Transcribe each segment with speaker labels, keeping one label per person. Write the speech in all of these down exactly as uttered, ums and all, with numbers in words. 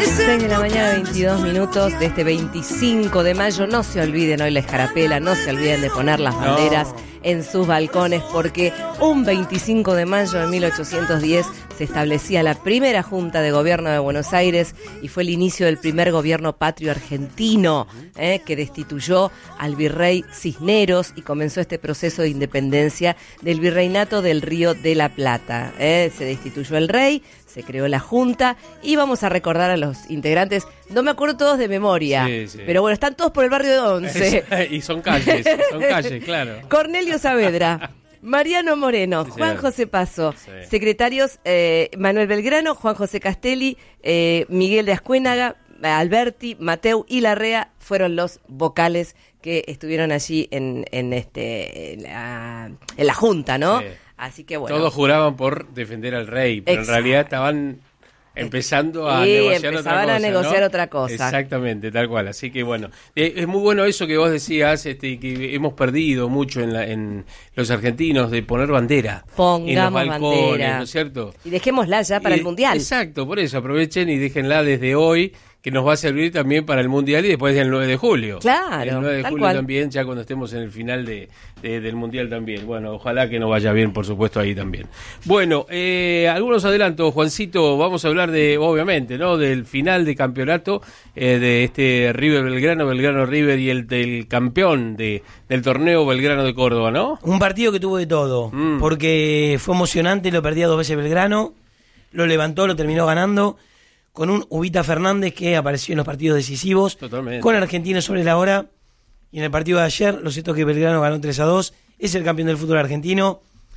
Speaker 1: seis de la mañana, veintidós minutos de este veinticinco de mayo. No se olviden hoy la escarapela, no se olviden de poner las banderas no. en sus balcones, porque un veinticinco de mayo de mil ochocientos diez se establecía la primera Junta de Gobierno de Buenos Aires y fue el inicio del primer gobierno patrio argentino, eh, que destituyó al virrey Cisneros y comenzó este proceso de independencia del virreinato del Río de la Plata. Eh. Se destituyó el rey, se creó la Junta y vamos a recordar a los integrantes. No me acuerdo todos de memoria, sí, sí. pero bueno, están todos por el barrio de Once.
Speaker 2: Y son calles, son calles, claro.
Speaker 1: Cornelio Saavedra, Mariano Moreno, sí, Juan José Paso, sí. secretarios eh, Manuel Belgrano, Juan José Castelli, eh, Miguel de Ascuénaga, Alberti, Mateu y Larrea fueron los vocales que estuvieron allí en, en, este, en, la, en la Junta, ¿no? Sí. Así que bueno.
Speaker 2: Todos juraban por defender al rey, pero Exacto. en realidad estaban empezando a
Speaker 1: sí,
Speaker 2: negociar otra cosa.
Speaker 1: a negociar
Speaker 2: ¿no?
Speaker 1: otra cosa.
Speaker 2: Exactamente, tal cual. Así que bueno, eh, es muy bueno eso que vos decías, este, que hemos perdido mucho en, la, en los argentinos de poner bandera.
Speaker 1: Pongamos
Speaker 2: en los balcones,
Speaker 1: bandera.
Speaker 2: ¿no es cierto?
Speaker 1: Y dejémosla ya para
Speaker 2: y,
Speaker 1: el Mundial.
Speaker 2: Exacto, por eso aprovechen y déjenla desde hoy, que nos va a servir también para el Mundial y después del nueve de julio.
Speaker 1: Claro,
Speaker 2: el nueve de julio
Speaker 1: cual.
Speaker 2: también, ya cuando estemos en el final de, de, del Mundial también. Bueno, ojalá que nos vaya bien, por supuesto, ahí también. Bueno, eh, algunos adelantos, Juancito, vamos a hablar de, obviamente, ¿no? Del final de campeonato eh, de este River Belgrano, Belgrano River y el del campeón de, del torneo Belgrano de Córdoba, ¿no?
Speaker 3: Un partido que tuvo de todo, mm. porque fue emocionante, lo perdía dos veces Belgrano, lo levantó, lo terminó ganando, con un Ubita Fernández que apareció en los partidos decisivos,
Speaker 2: Totalmente.
Speaker 3: Con Argentino sobre la hora, y en el partido de ayer, lo cierto es que Belgrano ganó tres a dos, es el campeón del fútbol argentino.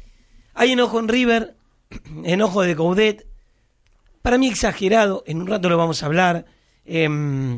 Speaker 3: Hay enojo en River, enojo de Coudet, para mí exagerado, en un rato lo vamos a hablar. Eh,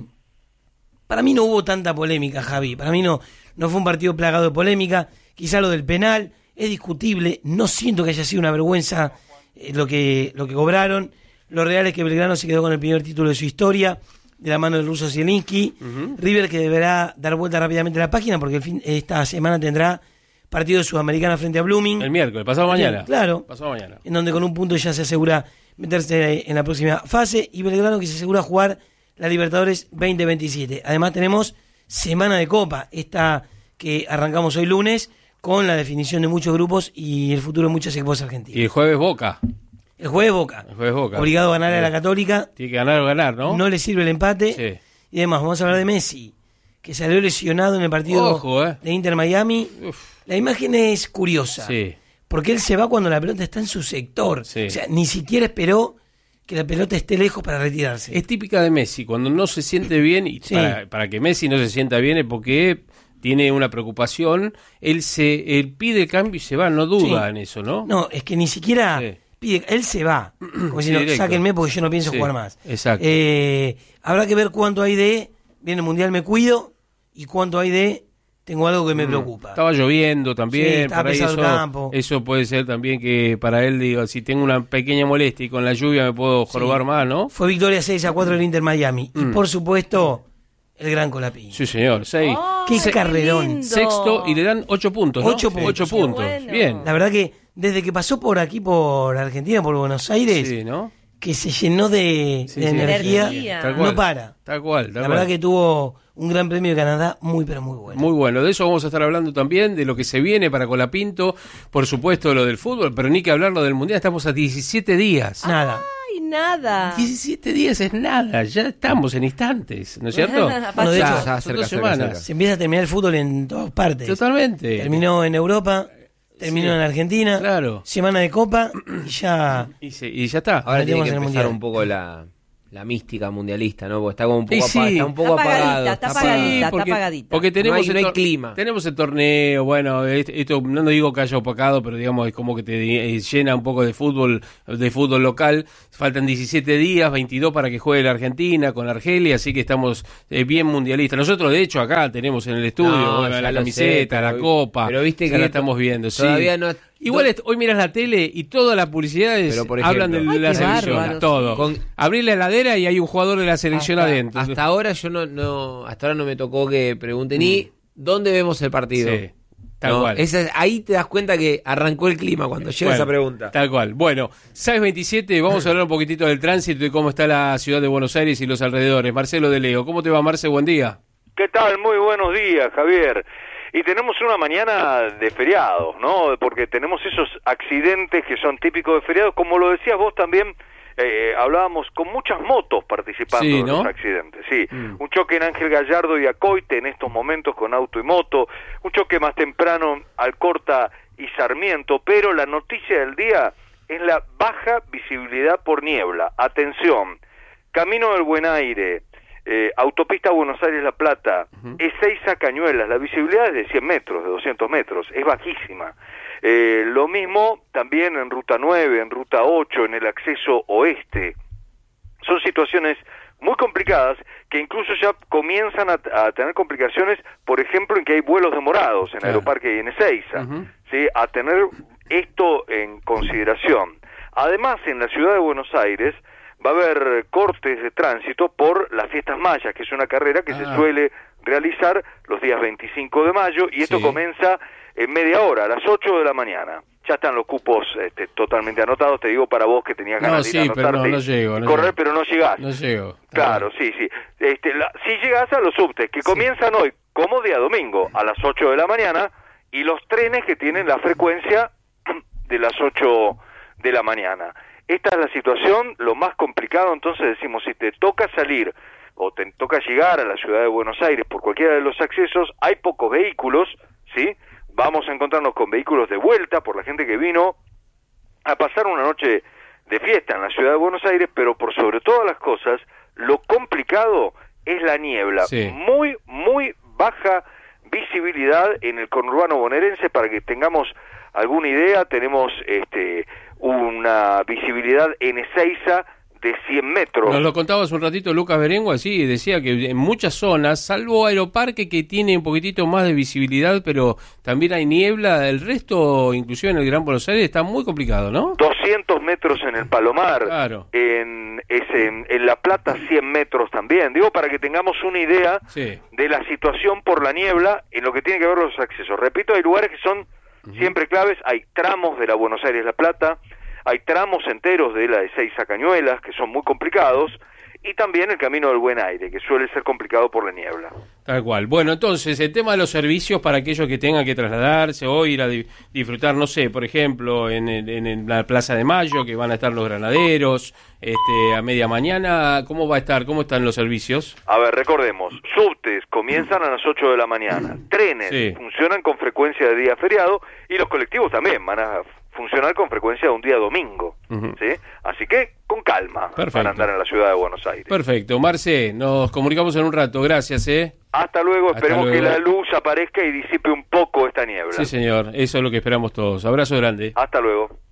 Speaker 3: para mí no hubo tanta polémica, Javi, para mí no, no fue un partido plagado de polémica, quizá lo del penal es discutible, no siento que haya sido una vergüenza eh, lo que, lo que cobraron. Lo real es que Belgrano se quedó con el primer título de su historia, de la mano del ruso Zielinski. Uh-huh. River que deberá dar vuelta rápidamente a la página, porque el fin, esta semana tendrá partido de Sudamericana frente a Blooming.
Speaker 2: El miércoles, pasado mañana.
Speaker 3: Claro.
Speaker 2: Pasado mañana.
Speaker 3: En donde con un punto ya se asegura meterse en la próxima fase. Y Belgrano que se asegura jugar la Libertadores veinte veintisiete. Además tenemos semana de Copa, esta que arrancamos hoy lunes, con la definición de muchos grupos y el futuro de muchos equipos argentinos.
Speaker 2: Y el jueves Boca.
Speaker 3: El jueves Boca.
Speaker 2: El jueves Boca.
Speaker 3: Obligado a ganar a la Católica.
Speaker 2: Tiene que ganar o ganar, ¿no?
Speaker 3: No le sirve el empate.
Speaker 2: Sí.
Speaker 3: Y además, vamos a hablar de Messi, que salió lesionado en el partido
Speaker 2: Ojo, eh.
Speaker 3: de Inter Miami. Uf. La imagen es curiosa.
Speaker 2: Sí.
Speaker 3: Porque él se va cuando la pelota está en su sector.
Speaker 2: Sí.
Speaker 3: O sea, ni siquiera esperó que la pelota esté lejos para retirarse.
Speaker 2: Es típica de Messi. Cuando no se siente bien, y sí. para, para que Messi no se sienta bien es porque tiene una preocupación. Él se él pide el cambio y se va, no duda sí. en eso, ¿no?
Speaker 3: No, es que ni siquiera... Sí. Pide, él se va, como si sí, no, sáquenme porque yo no pienso sí, jugar más.
Speaker 2: Exacto.
Speaker 3: Eh, habrá que ver cuánto hay de, viene el Mundial me cuido, y cuánto hay de, tengo algo que me mm. preocupa.
Speaker 2: Estaba lloviendo también,
Speaker 3: sí, estaba
Speaker 2: por ahí
Speaker 3: pesado
Speaker 2: eso,
Speaker 3: el campo.
Speaker 2: Eso puede ser también que para él, digo, si tengo una pequeña molestia y con la lluvia me puedo jorobar sí. más, ¿no?
Speaker 3: Fue victoria seis a cuatro del Inter Miami, mm. y por supuesto... El gran Colapinto.
Speaker 2: Sí, señor. Seis.
Speaker 1: Oh,
Speaker 3: qué,
Speaker 1: qué
Speaker 3: carrerón.
Speaker 1: lindo.
Speaker 2: Sexto y le dan ocho puntos, ¿no?
Speaker 3: Ocho puntos.
Speaker 2: Ocho puntos.
Speaker 1: Bueno.
Speaker 2: Bien.
Speaker 3: La verdad que desde que pasó por aquí, por Argentina, por Buenos Aires,
Speaker 2: sí, ¿no?
Speaker 3: que se llenó de,
Speaker 2: sí,
Speaker 3: de
Speaker 2: sí,
Speaker 3: energía,
Speaker 1: energía.
Speaker 2: Tal cual.
Speaker 3: no para.
Speaker 2: Tal cual. Tal
Speaker 3: La
Speaker 2: cual.
Speaker 3: verdad que tuvo un gran premio de Canadá muy, pero muy bueno.
Speaker 2: Muy bueno. De eso vamos a estar hablando también, de lo que se viene para Colapinto, por supuesto lo del fútbol, pero ni que hablarlo del Mundial. Estamos a diecisiete días.
Speaker 3: Nada.
Speaker 1: Nada.
Speaker 2: diecisiete días es nada, ya estamos en instantes, ¿no es cierto?
Speaker 3: Bueno, de hecho,
Speaker 2: ya, son dos semanas.
Speaker 3: Se empieza a terminar el fútbol en todas partes.
Speaker 2: Totalmente.
Speaker 3: Terminó en Europa, terminó sí. en Argentina,
Speaker 2: claro.
Speaker 3: semana de Copa y ya...
Speaker 2: Y, se, y ya está.
Speaker 4: Ahora tiene que empezar
Speaker 3: mundial.
Speaker 4: un poco la... la mística mundialista, ¿no? Porque está como un poco,
Speaker 2: sí,
Speaker 4: apa- está un poco
Speaker 1: está
Speaker 4: apagado.
Speaker 1: apagadita, está apagadita, está
Speaker 2: porque,
Speaker 1: apagadita.
Speaker 2: Porque tenemos,
Speaker 4: no hay,
Speaker 2: el
Speaker 4: no hay
Speaker 2: tor-
Speaker 4: clima.
Speaker 2: tenemos el torneo, bueno, esto no, no digo que haya opacado, pero digamos es como que te llena un poco de fútbol, de fútbol local. Faltan diecisiete días, veintidós para que juegue la Argentina con Argelia, así que estamos eh, bien mundialistas. Nosotros, de hecho, acá tenemos en el estudio
Speaker 4: No,
Speaker 2: bueno, la
Speaker 4: lo
Speaker 2: camiseta,
Speaker 4: sé,
Speaker 2: la
Speaker 4: pero,
Speaker 2: copa,
Speaker 4: pero viste
Speaker 2: ya
Speaker 4: que
Speaker 2: la estamos viendo.
Speaker 4: Todavía
Speaker 2: sí.
Speaker 4: no...
Speaker 2: Igual est- hoy miras la tele y todas las publicidades
Speaker 4: Pero, por ejemplo,
Speaker 2: hablan de
Speaker 1: Ay,
Speaker 2: la
Speaker 1: qué
Speaker 2: selección,
Speaker 1: bárbaro,
Speaker 2: todo.
Speaker 4: sí. Con-
Speaker 2: Abrir la heladera y hay un jugador de la selección
Speaker 4: hasta,
Speaker 2: adentro.
Speaker 4: Hasta ahora yo no, no, hasta ahora no me tocó que pregunten, ¿y dónde vemos el partido?
Speaker 2: Sí. Tal
Speaker 4: ¿no?
Speaker 2: cual.
Speaker 4: Esa, ahí te das cuenta que arrancó el clima cuando llega
Speaker 2: Bueno,
Speaker 4: esa pregunta.
Speaker 2: Tal cual. Bueno, seis veintisiete, vamos a hablar un poquitito del tránsito y cómo está la ciudad de Buenos Aires y los alrededores. Marcelo de Leo, ¿cómo te va, Marce? Buen día.
Speaker 5: ¿Qué tal? Muy buenos días, Javier. Y tenemos una mañana de feriados, ¿no? Porque tenemos esos accidentes que son típicos de feriados, como lo decías vos también, eh, hablábamos con muchas motos participando
Speaker 2: Sí,
Speaker 5: en
Speaker 2: ¿no?
Speaker 5: los accidentes. Sí,
Speaker 2: Mm.
Speaker 5: un choque en Ángel Gallardo y Acoite en estos momentos con auto y moto, un choque más temprano Alcorta y Sarmiento, pero la noticia del día es la baja visibilidad por niebla. Atención, Camino del Buen Aire, Eh, autopista Buenos Aires-La Plata,
Speaker 2: Uh-huh.
Speaker 5: Ezeiza Cañuelas, la visibilidad es de cien metros, de doscientos metros, es bajísima. Eh, lo mismo también en Ruta nueve, en Ruta ocho, en el acceso oeste. Son situaciones muy complicadas que incluso ya comienzan a, a tener complicaciones, por ejemplo, en que hay vuelos demorados en
Speaker 2: Claro.
Speaker 5: Aeroparque y en Ezeiza,
Speaker 2: Uh-huh.
Speaker 5: ¿sí? A tener esto en consideración. Además, en la ciudad de Buenos Aires va a haber cortes de tránsito por las fiestas mayas, que es una carrera que
Speaker 2: Ah.
Speaker 5: se suele realizar los días veinticinco de mayo, y esto
Speaker 2: Sí.
Speaker 5: comienza en media hora, a las ocho de la mañana. Ya están los cupos este, totalmente anotados, te digo para vos que tenías
Speaker 2: No,
Speaker 5: ganas de ir a
Speaker 2: sí, pero no,
Speaker 5: anotarte
Speaker 2: no
Speaker 5: y-
Speaker 2: llego,
Speaker 5: y
Speaker 2: no
Speaker 5: correr,
Speaker 2: llego.
Speaker 5: pero no llegás.
Speaker 2: No llego.
Speaker 5: Claro, sí, sí. Este, la, si llegás a los subtes, que comienzan hoy como día domingo, a las ocho de la mañana, y los trenes que tienen la frecuencia de las ocho de la mañana. Esta es la situación, lo más complicado, entonces decimos, si te toca salir o te toca llegar a la ciudad de Buenos Aires por cualquiera de los accesos, hay pocos vehículos, ¿sí? Vamos a encontrarnos con vehículos de vuelta por la gente que vino a pasar una noche de fiesta en la ciudad de Buenos Aires, pero por sobre todas las cosas, lo complicado es la niebla.
Speaker 2: Sí.
Speaker 5: Muy, muy baja visibilidad en el conurbano bonaerense. Para que tengamos alguna idea, tenemos este una visibilidad en Ezeiza de cien metros.
Speaker 2: Nos lo contaba hace un ratito Lucas Berengua, sí, decía que en muchas zonas, salvo Aeroparque que tiene un poquitito más de visibilidad, pero también hay niebla, el resto, inclusive en el Gran Buenos Aires, está muy complicado, ¿no?
Speaker 5: doscientos metros en el Palomar,
Speaker 2: Claro.
Speaker 5: en, es en, en La Plata cien metros también. Digo, para que tengamos una idea
Speaker 2: Sí.
Speaker 5: de la situación por la niebla en lo que tiene que ver los accesos. Repito, hay lugares que son siempre claves, hay tramos de la Buenos Aires-La Plata, hay tramos enteros de la de Ezeiza Cañuelas que son muy complicados, y también el Camino del Buen Aire, que suele ser complicado por la niebla.
Speaker 2: Tal cual. Bueno, entonces, el tema de los servicios para aquellos que tengan que trasladarse o ir a di- disfrutar, no sé, por ejemplo, en, el- en, el- la Plaza de Mayo, que van a estar los granaderos, este, a media mañana, ¿cómo va a estar? ¿Cómo están los servicios?
Speaker 5: A ver, recordemos, subtes comienzan a las ocho de la mañana, trenes
Speaker 2: Sí.
Speaker 5: funcionan con frecuencia de día feriado, y los colectivos también van a funcionar con frecuencia de un día domingo,
Speaker 2: Ujú.
Speaker 5: ¿sí? Así que con calma
Speaker 2: Perfecto.
Speaker 5: para andar en la ciudad de Buenos Aires.
Speaker 2: Perfecto. Marce, nos comunicamos en un rato. Gracias, ¿eh?
Speaker 5: Hasta luego,
Speaker 2: Hasta
Speaker 5: esperemos
Speaker 2: luego.
Speaker 5: que la luz aparezca y disipe un poco esta niebla.
Speaker 2: Sí, señor. Eso es lo que esperamos todos. Abrazo grande.
Speaker 5: Hasta luego.